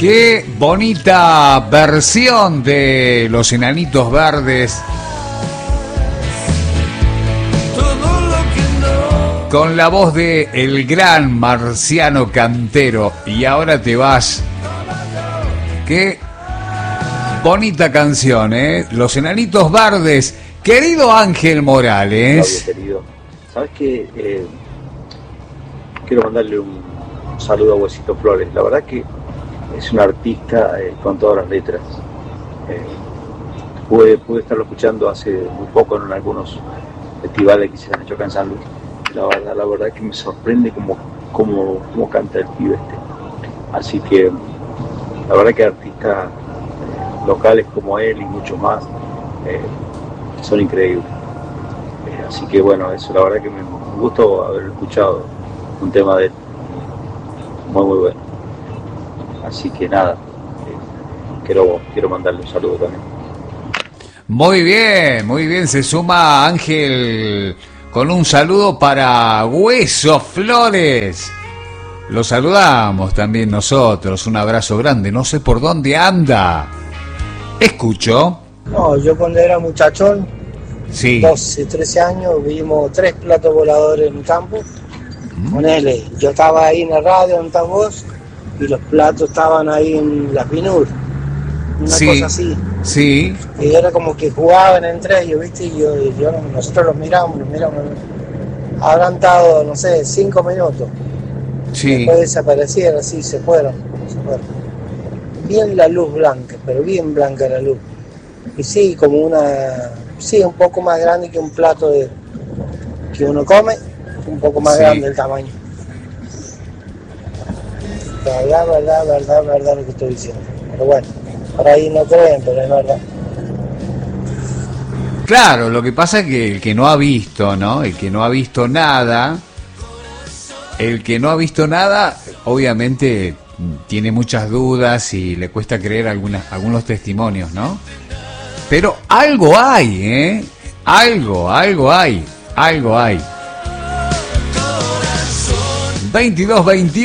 Qué bonita versión de Los Enanitos Verdes. Con la voz de el gran Marciano Cantero. Y ahora te vas. Qué bonita canción, ¿eh? Los Enanitos Verdes. Querido Ángel Morales. Claudio, querido. ¿Sabes qué? Quiero mandarle un saludo a Huesito Flores. La verdad que es un artista con todas las letras. Pude estarlo escuchando hace muy poco en algunos festivales que se han hecho acá en San Luis. La verdad que me sorprende cómo canta el pibe este. Así que la verdad que artistas locales como él y muchos más son increíbles. Así que bueno, eso la verdad que me gustó haber escuchado un tema de él. Muy bueno. Así que nada, quiero mandarle un saludo también. Muy bien, se suma Ángel con un saludo para Hueso Flores. Lo saludamos también nosotros, un abrazo grande, no sé por dónde anda. Escucho. No, yo cuando era muchachón, sí. 12, 13 años, vimos 3 platos voladores en el campo. Ponele, yo estaba ahí en la radio, en altavoz, y los platos estaban ahí en la Pinur, una cosa así. Sí. Y era como que jugaban entre ellos, ¿viste? Y nosotros los miramos. Habrán estado, no sé, 5 minutos. Sí. Después desaparecieron, así, se fueron. Bien la luz blanca, pero bien blanca la luz. Y sí, como un poco más grande que un plato que uno come, un poco más grande el tamaño. Verdad lo que estoy diciendo. Pero bueno, por ahí no creen, pero es verdad. Claro, lo que pasa es que el que no ha visto, ¿no? El que no ha visto nada, obviamente tiene muchas dudas y le cuesta creer algunos testimonios, ¿no? Pero algo hay, ¿eh? Algo hay.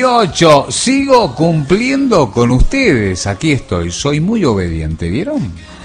22-28, sigo cumpliendo con ustedes. Aquí estoy, soy muy obediente, ¿vieron?